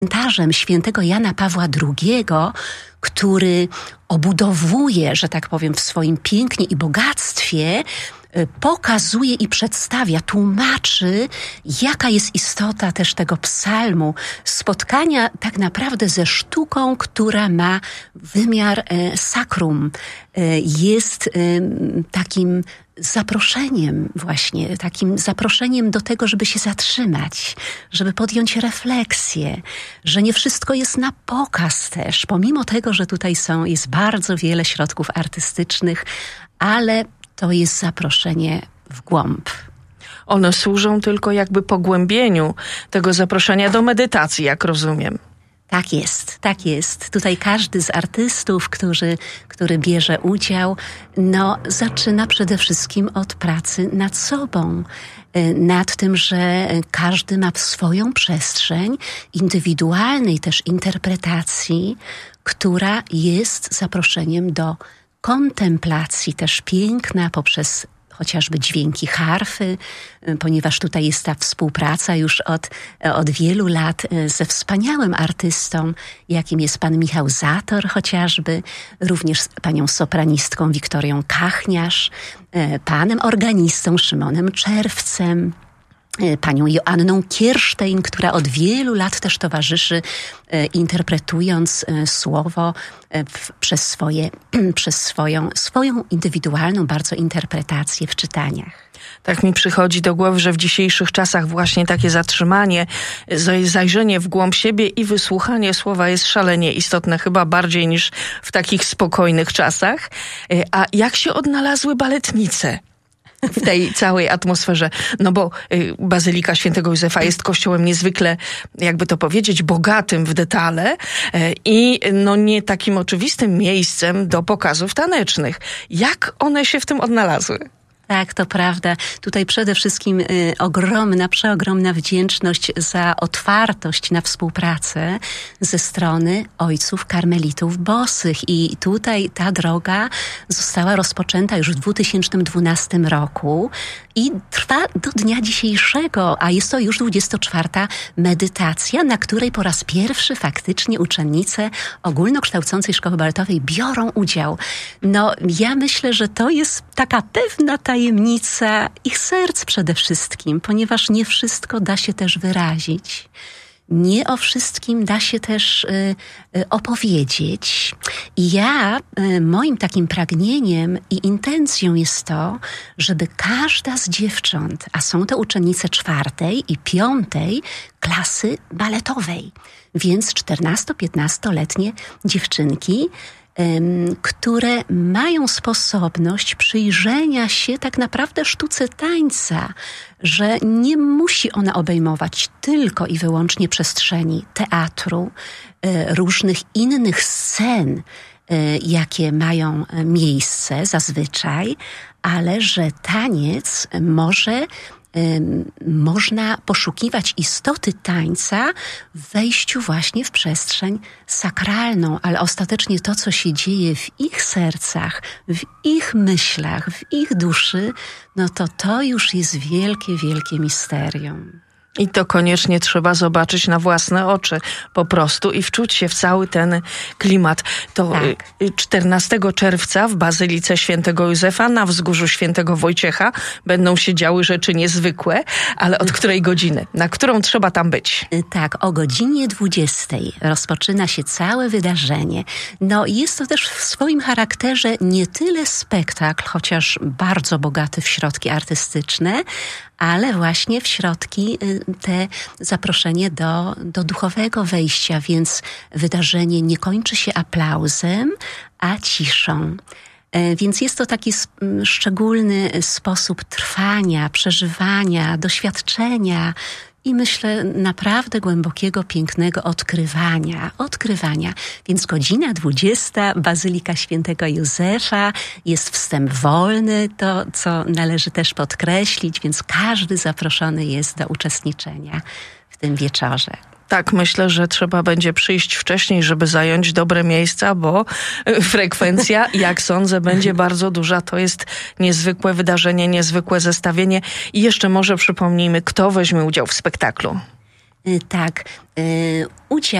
komentarzem świętego Jana Pawła II, który obudowuje, że tak powiem, w swoim pięknie i bogactwie, pokazuje i przedstawia, tłumaczy, jaka jest istota też tego psalmu, spotkania tak naprawdę ze sztuką, która ma wymiar sakrum. Jest takim zaproszeniem właśnie, takim zaproszeniem do tego, żeby się zatrzymać, żeby podjąć refleksję, że nie wszystko jest na pokaz też, pomimo tego, że tutaj jest bardzo wiele środków artystycznych, ale to jest zaproszenie w głąb. One służą tylko jakby pogłębieniu tego zaproszenia do medytacji, jak rozumiem. Tak jest, tak jest. Tutaj każdy z artystów, który bierze udział, zaczyna przede wszystkim od pracy nad sobą. Nad tym, że każdy ma swoją przestrzeń indywidualnej też interpretacji, która jest zaproszeniem do kontemplacji też piękna poprzez chociażby dźwięki harfy, ponieważ tutaj jest ta współpraca już od wielu lat ze wspaniałym artystą, jakim jest pan Michał Zator chociażby, również z panią sopranistką Wiktorią Kachniarz, panem organistą Szymonem Czerwcem, panią Joanną Kiersztejn, która od wielu lat też towarzyszy, interpretując słowo przez swoją indywidualną bardzo interpretację w czytaniach. Tak mi przychodzi do głowy, że w dzisiejszych czasach właśnie takie zatrzymanie, zajrzenie w głąb siebie i wysłuchanie słowa jest szalenie istotne, chyba bardziej niż w takich spokojnych czasach. A jak się odnalazły baletnice w tej całej atmosferze? No bo Bazylika Świętego Józefa jest kościołem niezwykle, jakby to powiedzieć, bogatym w detale i nie takim oczywistym miejscem do pokazów tanecznych. Jak one się w tym odnalazły? Tak, to prawda. Tutaj przede wszystkim przeogromna wdzięczność za otwartość na współpracę ze strony ojców karmelitów bosych. I tutaj ta droga została rozpoczęta już w 2012 roku i trwa do dnia dzisiejszego, a jest to już 24. medytacja, na której po raz pierwszy faktycznie uczennice ogólnokształcącej szkoły baletowej biorą udział. Ja myślę, że to jest taka pewna tajemnica ich serc przede wszystkim, ponieważ nie wszystko da się też wyrazić. Nie o wszystkim da się też opowiedzieć. I moim takim pragnieniem i intencją jest to, żeby każda z dziewcząt, a są to uczennice 4. i 5. klasy baletowej, więc 14-15-letnie dziewczynki, które mają sposobność przyjrzenia się tak naprawdę sztuce tańca, że nie musi ona obejmować tylko i wyłącznie przestrzeni teatru, różnych innych scen, jakie mają miejsce zazwyczaj, ale że taniec można poszukiwać istoty tańca w wejściu właśnie w przestrzeń sakralną, ale ostatecznie to, co się dzieje w ich sercach, w ich myślach, w ich duszy, to już jest wielkie, wielkie misterium. I to koniecznie trzeba zobaczyć na własne oczy po prostu i wczuć się w cały ten klimat. To tak. 14 czerwca w Bazylice Świętego Józefa na Wzgórzu Świętego Wojciecha będą się działy rzeczy niezwykłe, ale od której godziny? Na którą trzeba tam być? Tak, o godzinie 20 rozpoczyna się całe wydarzenie. Jest to też w swoim charakterze nie tyle spektakl, chociaż bardzo bogaty w środki artystyczne, ale właśnie w środki te zaproszenie do duchowego wejścia, więc wydarzenie nie kończy się aplauzem, a ciszą. Więc jest to taki szczególny sposób trwania, przeżywania, doświadczenia i myślę naprawdę głębokiego, pięknego odkrywania. Więc godzina 20, Bazylika Świętego Józefa, jest wstęp wolny, to co należy też podkreślić, więc każdy zaproszony jest do uczestniczenia w tym wieczorze. Tak, myślę, że trzeba będzie przyjść wcześniej, żeby zająć dobre miejsca, bo frekwencja, jak sądzę, będzie bardzo duża. To jest niezwykłe wydarzenie, niezwykłe zestawienie. I jeszcze może przypomnijmy, kto weźmie udział w spektaklu. Tak. Udział